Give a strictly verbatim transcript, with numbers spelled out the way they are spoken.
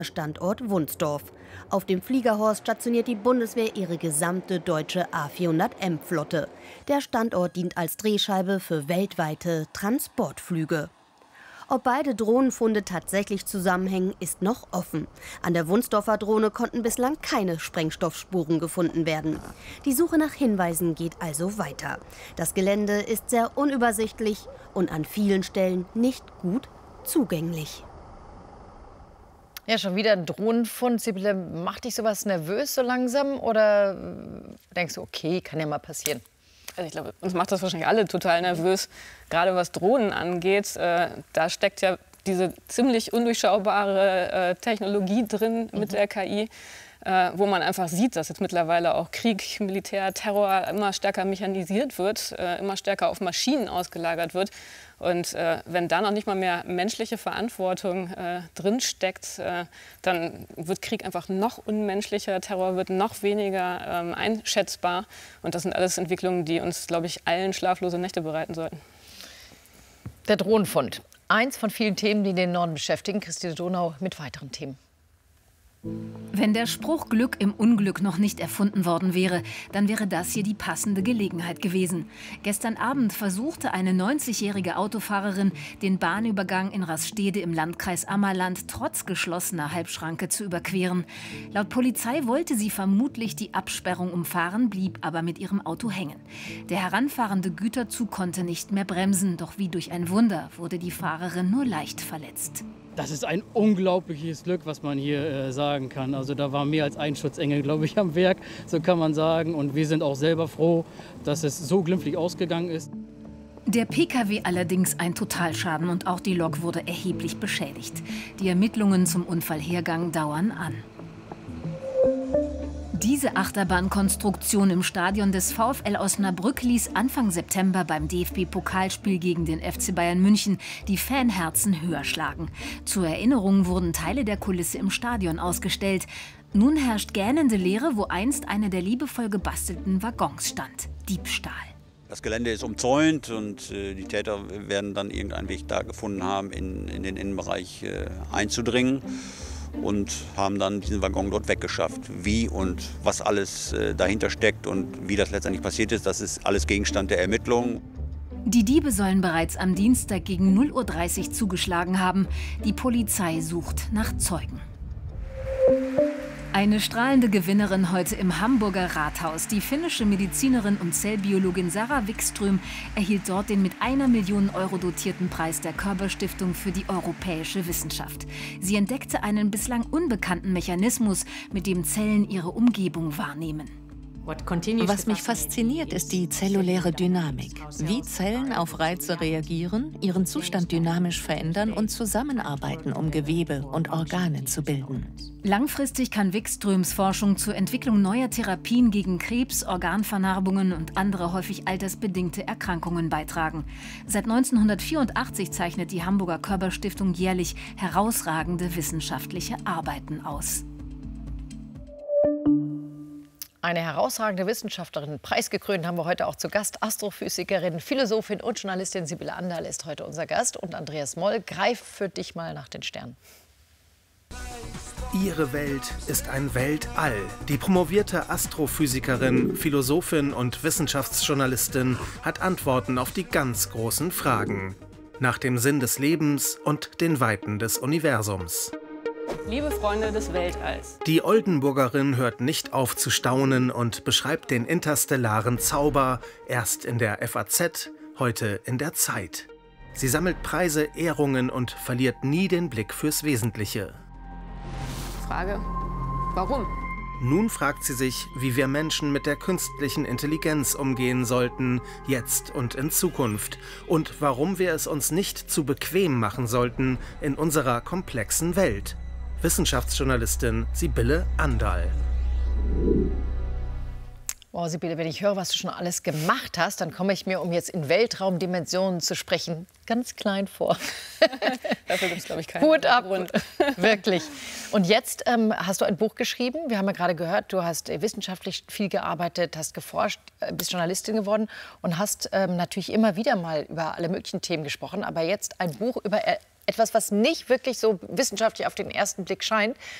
Standort Wunsdorf. Auf dem Fliegerhorst stationiert die Bundeswehr ihre gesamte deutsche A vierhundert M-Flotte. Der Standort dient als Drehscheibe für weltweite Transportflüge. Ob beide Drohnenfunde tatsächlich zusammenhängen, ist noch offen. An der Wunsdorfer Drohne konnten bislang keine Sprengstoffspuren gefunden werden. Die Suche nach Hinweisen geht also weiter. Das Gelände ist sehr unübersichtlich und an vielen Stellen nicht gut zugänglich. Ja, schon wieder ein Drohnenfund. Sibylle, macht dich sowas nervös so langsam oder denkst du, okay, kann ja mal passieren? Also ich glaube, uns macht das wahrscheinlich alle total nervös, gerade was Drohnen angeht. Äh, da steckt ja diese ziemlich undurchschaubare äh, Technologie drin mit mhm. der K I, äh, wo man einfach sieht, dass jetzt mittlerweile auch Krieg, Militär, Terror immer stärker mechanisiert wird, äh, immer stärker auf Maschinen ausgelagert wird. Und äh, wenn da noch nicht mal mehr menschliche Verantwortung äh, drinsteckt, äh, dann wird Krieg einfach noch unmenschlicher, Terror wird noch weniger ähm, einschätzbar. Und das sind alles Entwicklungen, die uns, glaube ich, allen schlaflose Nächte bereiten sollten. Der Drohnenfund. Eins von vielen Themen, die den Norden beschäftigen. Christine Donau mit weiteren Themen. Wenn der Spruch Glück im Unglück noch nicht erfunden worden wäre, dann wäre das hier die passende Gelegenheit gewesen. Gestern Abend versuchte eine neunzigjährige Autofahrerin, den Bahnübergang in Rastede im Landkreis Ammerland trotz geschlossener Halbschranke zu überqueren. Laut Polizei wollte sie vermutlich die Absperrung umfahren, blieb aber mit ihrem Auto hängen. Der heranfahrende Güterzug konnte nicht mehr bremsen, doch wie durch ein Wunder wurde die Fahrerin nur leicht verletzt. Das ist ein unglaubliches Glück, was man hier äh, sagen kann. Also da war mehr als ein Schutzengel, glaube ich, am Werk, so kann man sagen. Und wir sind auch selber froh, dass es so glimpflich ausgegangen ist. Der Pkw allerdings ein Totalschaden und auch die Lok wurde erheblich beschädigt. Die Ermittlungen zum Unfallhergang dauern an. Diese Achterbahnkonstruktion im Stadion des VfL Osnabrück ließ Anfang September beim D F B-Pokalspiel gegen den F C Bayern München die Fanherzen höher schlagen. Zur Erinnerung wurden Teile der Kulisse im Stadion ausgestellt. Nun herrscht gähnende Leere, wo einst einer der liebevoll gebastelten Waggons stand. Diebstahl. Das Gelände ist umzäunt und äh, die Täter werden dann irgendeinen Weg da gefunden haben, in, in den Innenbereich äh, einzudringen. Und haben dann diesen Waggon dort weggeschafft. Wie und was alles äh, dahinter steckt und wie das letztendlich passiert ist, das ist alles Gegenstand der Ermittlungen. Die Diebe sollen bereits am Dienstag gegen null Uhr dreißig zugeschlagen haben. Die Polizei sucht nach Zeugen. Eine strahlende Gewinnerin heute im Hamburger Rathaus. Die finnische Medizinerin und Zellbiologin Sarah Wikström erhielt dort den mit einer Million Euro dotierten Preis der Körber-Stiftung für die europäische Wissenschaft. Sie entdeckte einen bislang unbekannten Mechanismus, mit dem Zellen ihre Umgebung wahrnehmen. Was mich fasziniert, ist die zelluläre Dynamik. Wie Zellen auf Reize reagieren, ihren Zustand dynamisch verändern und zusammenarbeiten, um Gewebe und Organe zu bilden. Langfristig kann Wikströms Forschung zur Entwicklung neuer Therapien gegen Krebs, Organvernarbungen und andere häufig altersbedingte Erkrankungen beitragen. Seit neunzehnhundertvierundachtzig zeichnet die Hamburger Körber-Stiftung jährlich herausragende wissenschaftliche Arbeiten aus. Eine herausragende Wissenschaftlerin, preisgekrönt, haben wir heute auch zu Gast. Astrophysikerin, Philosophin und Journalistin Sibylle Anderl ist heute unser Gast. Und Andreas Moll, greif für dich mal nach den Sternen. Ihre Welt ist ein Weltall. Die promovierte Astrophysikerin, Philosophin und Wissenschaftsjournalistin hat Antworten auf die ganz großen Fragen. Nach dem Sinn des Lebens und den Weiten des Universums. Liebe Freunde des Weltalls. Die Oldenburgerin hört nicht auf zu staunen und beschreibt den interstellaren Zauber erst in der F A Z, heute in der Zeit. Sie sammelt Preise, Ehrungen und verliert nie den Blick fürs Wesentliche. Frage, warum? Nun fragt sie sich, wie wir Menschen mit der künstlichen Intelligenz umgehen sollten, jetzt und in Zukunft. Und warum wir es uns nicht zu bequem machen sollten in unserer komplexen Welt. Wissenschaftsjournalistin Sibylle Anderl. Wow, Sibylle, wenn ich höre, was du schon alles gemacht hast, dann komme ich mir, um jetzt in Weltraumdimensionen zu sprechen, ganz klein vor. Dafür gibt es, glaube ich, keinen Hut ab, Grund. Wirklich. Und jetzt ähm, hast du ein Buch geschrieben. Wir haben ja gerade gehört, du hast äh, wissenschaftlich viel gearbeitet, hast geforscht, äh, bist Journalistin geworden und hast ähm, natürlich immer wieder mal über alle möglichen Themen gesprochen. Aber jetzt ein Buch über er Etwas, was nicht wirklich so wissenschaftlich auf den ersten Blick scheint.